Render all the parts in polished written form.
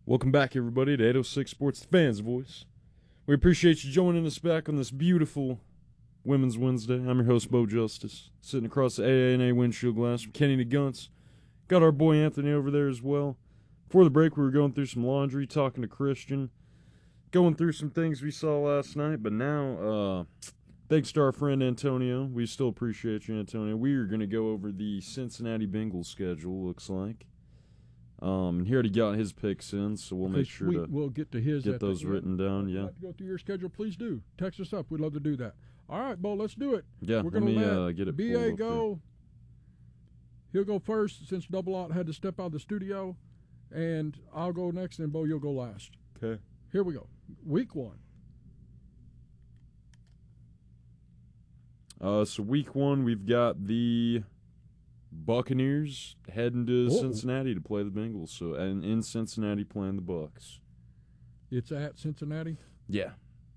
Welcome back, everybody, to 806 Sports, the fans' voice. We appreciate you joining us back on this beautiful Women's Wednesday. I'm your host, Bo Justice, sitting across the AA&A windshield glass from Kenny to Gunts. Got our boy Anthony over there as well. Before the break, we were going through some laundry, talking to Christian, going through some things we saw last night, but now, thanks to our friend Antonio. We still appreciate you, Antonio. We are going to go over the Cincinnati Bengals schedule, looks like. He already got his picks in, so we'll make sure we'll get to his. Get those written down. If you'd like to go through your schedule, please do. Text us up. We'd love to do that. All right, Bo, let's do it. Yeah, we're going to let get it. BA go. He'll go first since Double Out had to step out of the studio, and I'll go next, and Bo, you'll go last. Okay. Here we go. Week 1. So week 1, we've got the Buccaneers heading to Cincinnati to play the Bengals. So, and in Cincinnati playing the Bucs. It's at Cincinnati? Yeah.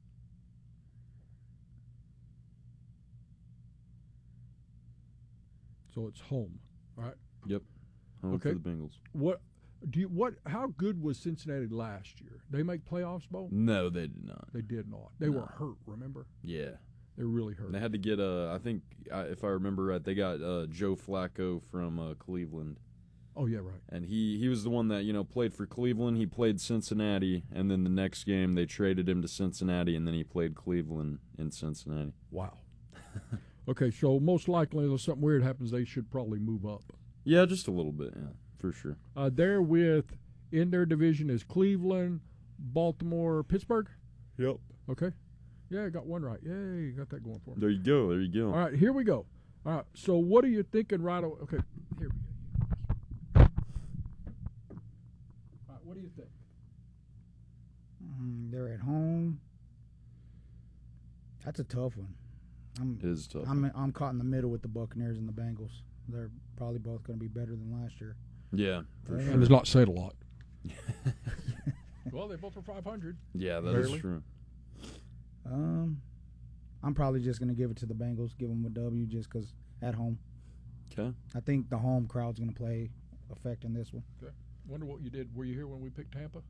So it's home, right? Yep. Home for the Bengals. How good was Cincinnati last year? They make playoffs, Bo? No, they did not. They did not. They were hurt, remember? Yeah. They're really hurt. And they had to get, I think, if I remember right, they got Joe Flacco from Cleveland. Oh, yeah, right. And he was the one that, played for Cleveland. He played Cincinnati, and then the next game they traded him to Cincinnati, and then he played Cleveland in Cincinnati. Wow. Okay, so most likely unless something weird happens, they should probably move up. Yeah, just a little bit, yeah, for sure. In their division is Cleveland, Baltimore, Pittsburgh? Yep. Okay. Yeah, I got one right. Yay, got that going for me. There you go. There you go. All right, here we go. All right, so what are you thinking right away? Okay, here we go. All right, what do you think? They're at home. That's a tough one. It is tough. I'm caught in the middle with the Buccaneers and the Bengals. They're probably both going to be better than last year. Yeah, for sure. And does not say it a lot. Well, they both are 500. Yeah, that is true. I'm probably just going to give it to the Bengals, give them a W just because at home. Okay. I think the home crowd's going to play effect in this one. Okay. Wonder what you did. Were you here when we picked Tampa?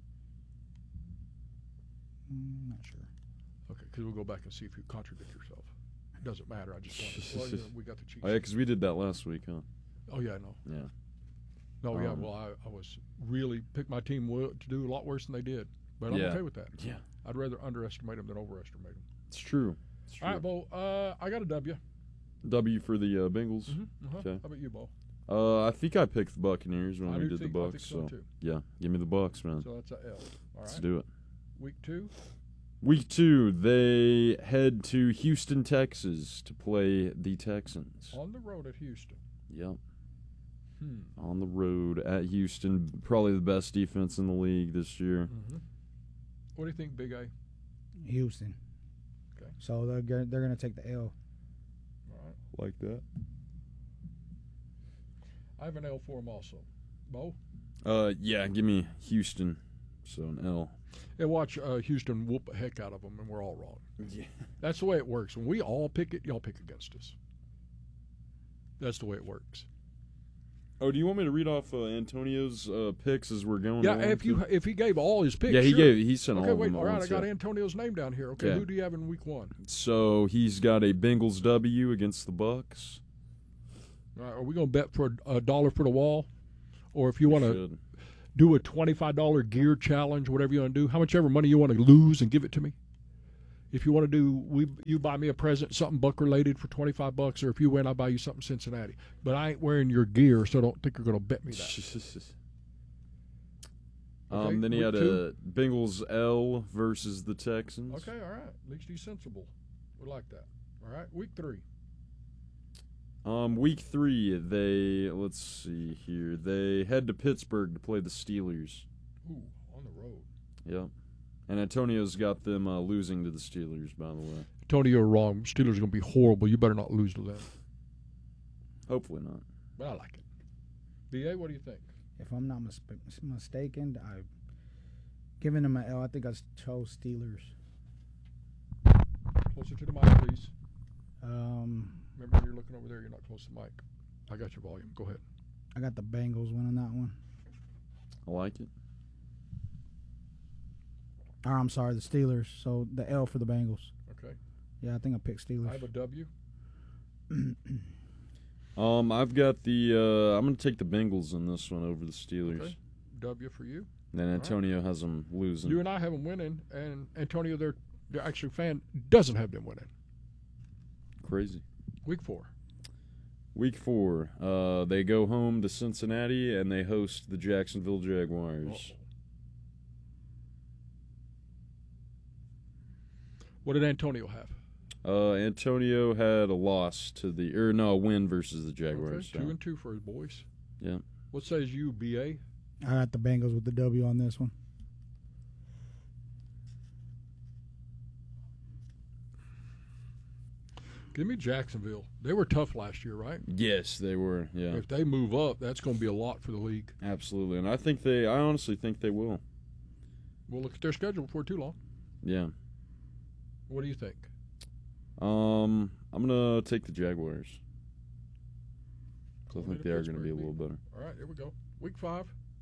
Not sure. Okay, because we'll go back and see if you contradict yourself. It doesn't matter. I just wanted we got the cheat sheet. Oh, yeah, because we did that last week, huh? Oh, yeah, I know. Yeah. No, yeah, well, I was really picked my team to do a lot worse than they did. But I'm okay with that. Yeah. I'd rather underestimate them than overestimate them. It's true. All right, Bo, I got a W. W for the Bengals. Mm-hmm. Okay. How about you, Bo? I think I picked the Buccaneers when we did the Bucs. I think so too. Yeah, give me the Bucs, man. So that's a L. All right. Let's do it. Week 2. Week 2, they head to Houston, Texas to play the Texans. On the road at Houston. Yep. On the road at Houston. Probably the best defense in the league this year. Mm-hmm. What do you think, Big A? Houston. Okay. So they're going to take the L. All right. Like that. I have an L for them also. Bo? Yeah, give me Houston. So an L. And watch Houston whoop the heck out of them, and we're all wrong. Yeah. That's the way it works. When we all pick it, y'all pick against us. That's the way it works. Oh, do you want me to read off Antonio's picks as we're going? Yeah, if he gave all his picks. Yeah, he sent all of them. Okay, wait, all right, I got Antonio's name down here. Okay, who do you have in week 1? So he's got a Bengals W against the Bucs. All right, are we going to bet for a dollar for the wall, or if you want to do a $25 gear challenge, whatever you want to do, how much ever money you want to lose and give it to me? If you want to do, you buy me a present, something Buck related for $25, or if you win, I'll buy you something Cincinnati. But I ain't wearing your gear, so I don't think you're going to bet me that. Okay, then he had a Bengals L versus the Texans. Okay, all right. At least he's sensible. We like that. All right, week 3. Week 3, let's see here. They head to Pittsburgh to play the Steelers. Ooh, on the road. Yep. And Antonio's got them losing to the Steelers, by the way. Tony, you're wrong. Steelers are going to be horrible. You better not lose to them. Hopefully not. But I like it. B.A., what do you think? If I'm not mistaken, I've given them an L. I think I chose Steelers. Closer to the mic, please. Remember, when you're looking over there, you're not close to the mic. I got your volume. Go ahead. I got the Bengals winning that one. I like it. Or I'm sorry, the Steelers. So the L for the Bengals. Okay. Yeah, I think I picked Steelers. I have a W. I've got the. I'm going to take the Bengals in this one over the Steelers. Okay. W for you. Then Antonio has them losing. You and I have them winning, and Antonio, their actual fan, doesn't have them winning. Crazy. Week 4. Week 4. They go home to Cincinnati and they host the Jacksonville Jaguars. What did Antonio have? Antonio had a loss to a win versus the Jaguars. Okay, 2-2 for his boys. Yeah. What says you, BA? I got the Bengals with the W on this one. Give me Jacksonville. They were tough last year, right? Yes, they were. Yeah. If they move up, that's going to be a lot for the league. Absolutely, and I honestly think they will. We'll look at their schedule before too long. Yeah. What do you think? I'm gonna take the Jaguars. So I think they are gonna be a little better. All right, here we go. Week 5.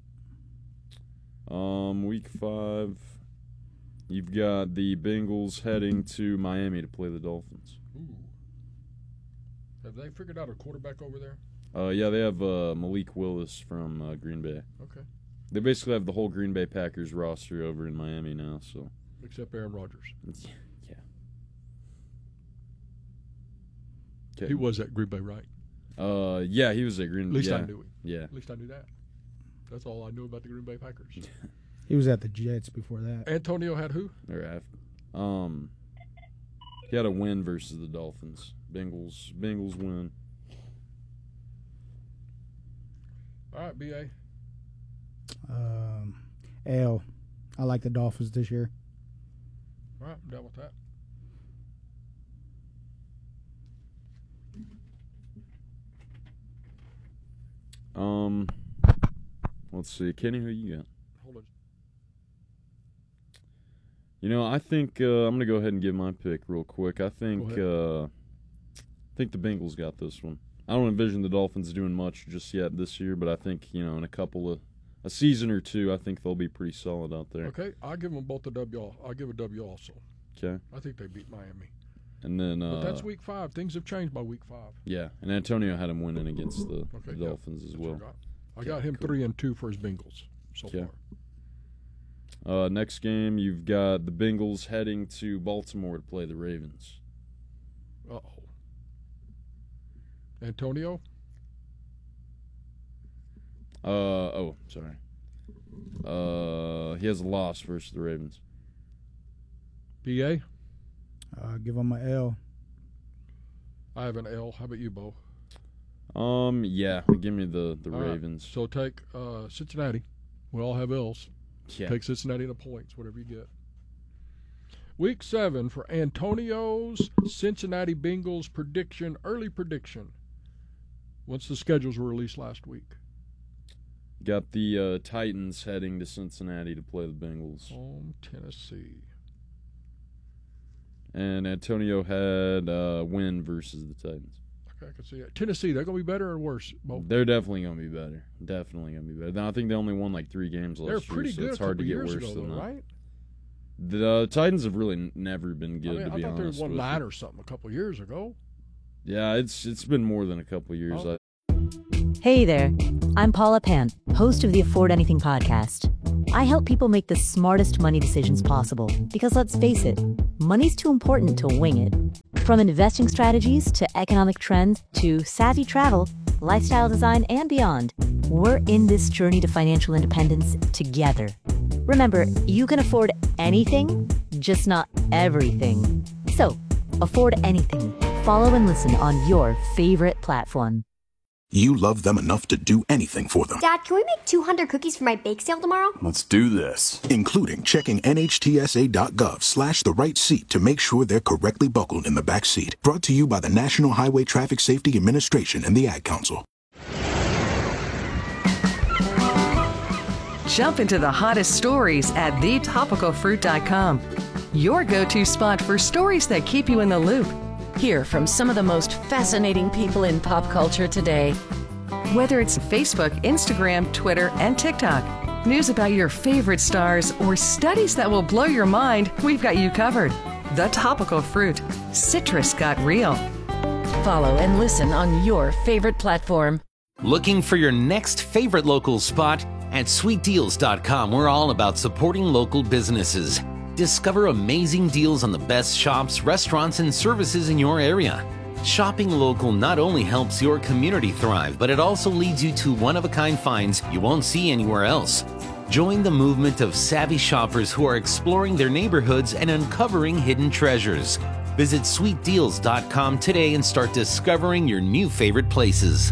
Week 5. You've got the Bengals heading to Miami to play the Dolphins. Ooh. Have they figured out a quarterback over there? Yeah, they have Malik Willis from Green Bay. Okay. They basically have the whole Green Bay Packers roster over in Miami now. So. Except Aaron Rodgers. Yeah. Okay. He was at Green Bay, right? Yeah, he was at Green Bay. At least I knew him. Yeah. At least I knew that. That's all I knew about the Green Bay Packers. He was at the Jets before that. Antonio had who? He had a win versus the Dolphins. Bengals win. All right, BA. L. I like the Dolphins this year. All right, I'm done with that. Let's see. Kenny, who you got? Hold on. I think I'm going to go ahead and give my pick real quick. I think the Bengals got this one. I don't envision the Dolphins doing much just yet this year, but I think, in a season or two, I think they'll be pretty solid out there. Okay, I'll give them both a W. I'll give a W also. Okay. I think they beat Miami. And then, but that's week 5. Things have changed by week 5. Yeah, and Antonio had him winning against the Dolphins as well. I got him cool. 3-2 for his Bengals so far. Next game, you've got the Bengals heading to Baltimore to play the Ravens. Uh-oh. Antonio? Sorry. He has a loss versus the Ravens. BA? Give him an L. I have an L. How about you, Bo? Yeah, give me the Ravens. Right. So take Cincinnati. We all have L's. Yeah. Take Cincinnati to points, whatever you get. Week 7 for Antonio's Cincinnati Bengals early prediction. Once the schedules were released last week. Got the Titans heading to Cincinnati to play the Bengals. Home Tennessee. And Antonio had a win versus the Titans. Okay, I can see it. Tennessee, they're going to be better or worse? Bo? They're definitely going to be better. Definitely going to be better. Now, I think they only won like 3 games last year. They're pretty good. It's hard to get worse ago, than that. Right? The Titans have really never been good, to be honest. I thought they won 9 or something a couple years ago. Yeah, it's been more than a couple of years. Oh. Hey there, I'm Paula Pant, host of the Afford Anything podcast. I help people make the smartest money decisions possible because let's face it, money's too important to wing it. From investing strategies to economic trends to savvy travel, lifestyle design, and beyond, we're in this journey to financial independence together. Remember, you can afford anything, just not everything. So, afford anything. Follow and listen on your favorite platform. You love them enough to do anything for them. Dad, can we make 200 cookies for my bake sale tomorrow? Let's do this. Including checking nhtsa.gov/the right seat to make sure they're correctly buckled in the back seat. Brought to you by the National Highway Traffic Safety Administration and the Ad Council. Jump into the hottest stories at thetopicalfruit.com. Your go-to spot for stories that keep you in the loop. Hear from some of the most fascinating people in pop culture today. Whether it's Facebook, Instagram, Twitter, and TikTok, news about your favorite stars, or studies that will blow your mind, we've got you covered. The Topical Fruit. Citrus got real. Follow and listen on your favorite platform. Looking for your next favorite local spot? At sweetdeals.com, we're all about supporting local businesses. Discover amazing deals on the best shops, restaurants, and services in your area. Shopping local not only helps your community thrive, but it also leads you to one-of-a-kind finds you won't see anywhere else. Join the movement of savvy shoppers who are exploring their neighborhoods and uncovering hidden treasures. Visit sweetdeals.com today and start discovering your new favorite places.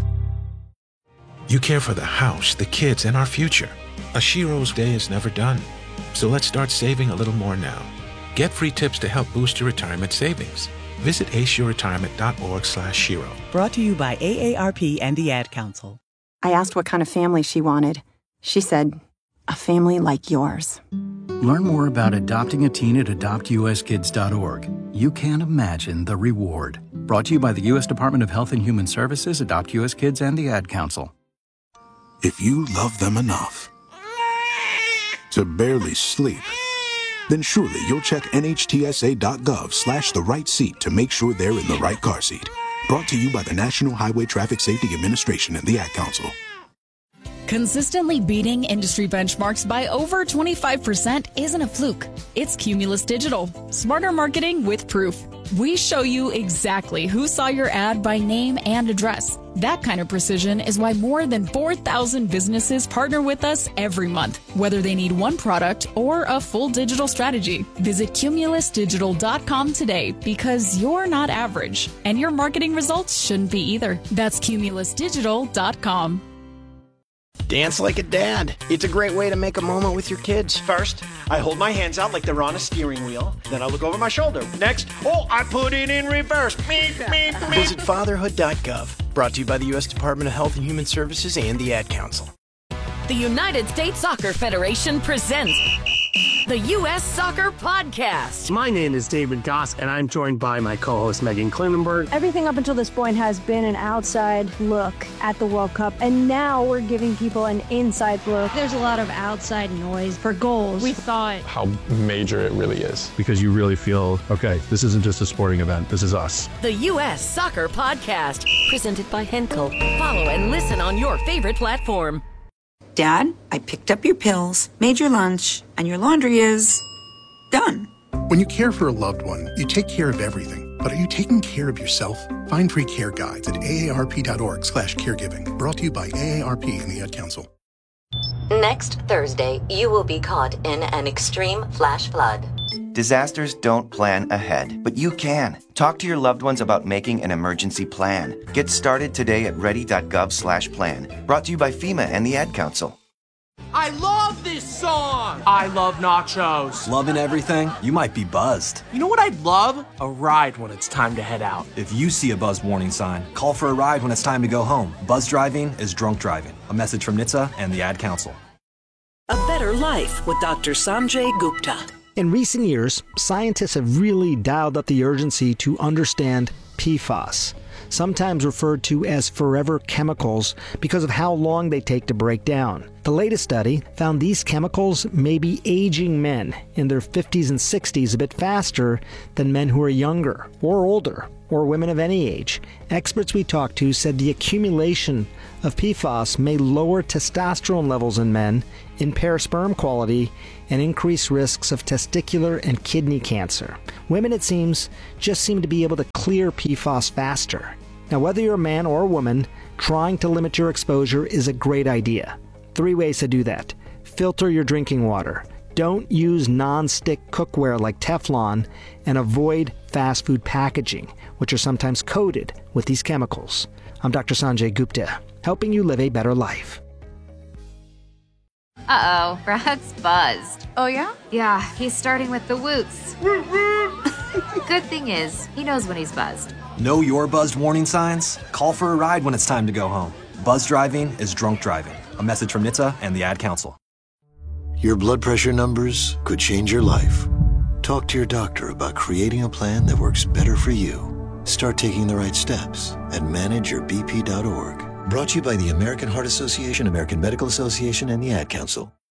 You care for the house, the kids, and our future. A Shiro's day is never done. So let's start saving a little more now. Get free tips to help boost your retirement savings. Visit aceyourretirement.org/Shiro. Brought to you by AARP and the Ad Council. I asked what kind of family she wanted. She said, a family like yours. Learn more about adopting a teen at adoptuskids.org. You can't imagine the reward. Brought to you by the U.S. Department of Health and Human Services, Adopt U.S. Kids, and the Ad Council. If you love them enough to barely sleep, then surely you'll check NHTSA.gov/the-right-seat to make sure they're in the right car seat. Brought to you by the National Highway Traffic Safety Administration and the Ad Council. Consistently beating industry benchmarks by over 25% isn't a fluke. It's Cumulus Digital. Smarter marketing with proof. We show you exactly who saw your ad by name and address. That kind of precision is why more than 4,000 businesses partner with us every month, whether they need one product or a full digital strategy. Visit cumulusdigital.com today, because you're not average, and your marketing results shouldn't be either. That's cumulusdigital.com. Dance like a dad. It's a great way to make a moment with your kids. First, I hold my hands out like they're on a steering wheel. Then I look over my shoulder. Next, I put it in reverse. Visit fatherhood.gov. Brought to you by the U.S. Department of Health and Human Services and the Ad Council. The United States Soccer Federation presents the U.S. Soccer Podcast. My name is David Goss, and I'm joined by my co-host Megan Klinenberg. Everything up until this point has been an outside look at the World Cup, and now we're giving people an inside look. There's a lot of outside noise for goals. We thought how major it really is. Because you really feel, okay, this isn't just a sporting event, this is us. The U.S. Soccer Podcast, presented by Henkel. Follow and listen on your favorite platform. Dad, I picked up your pills, made your lunch, and your laundry is done. When you care for a loved one, you take care of everything. But are you taking care of yourself? Find free care guides at aarp.org/caregiving. Brought to you by AARP and the Ad Council. Next Thursday, you will be caught in an extreme flash flood. Disasters don't plan ahead, but you can. Talk to your loved ones about making an emergency plan. Get started today at ready.gov/plan. Brought to you by FEMA and the Ad Council. I love this song! I love nachos. Loving everything? You might be buzzed. You know what I'd love? A ride when it's time to head out. If you see a buzz warning sign, call for a ride when it's time to go home. Buzz driving is drunk driving. A message from NHTSA and the Ad Council. A Better Life with Dr. Sanjay Gupta. In recent years, scientists have really dialed up the urgency to understand PFAS, sometimes referred to as forever chemicals because of how long they take to break down. The latest study found these chemicals may be aging men in their 50s and 60s a bit faster than men who are younger or older, or women of any age. Experts we talked to said the accumulation of PFAS may lower testosterone levels in men, impair sperm quality, and increase risks of testicular and kidney cancer. Women, it seems, just seem to be able to clear PFAS faster. Now, whether you're a man or a woman, trying to limit your exposure is a great idea. 3 ways to do that. Filter your drinking water. Don't use non-stick cookware like Teflon, and avoid fast food packaging, which are sometimes coated with these chemicals. I'm Dr. Sanjay Gupta, helping you live a better life. Uh-oh, Brad's buzzed. Oh, yeah? Yeah, he's starting with the woots. Good thing is, he knows when he's buzzed. Know your buzzed warning signs? Call for a ride when it's time to go home. Buzz driving is drunk driving. A message from NHTSA and the Ad Council. Your blood pressure numbers could change your life. Talk to your doctor about creating a plan that works better for you. Start taking the right steps at manageyourbp.org. Brought to you by the American Heart Association, American Medical Association, and the Ad Council.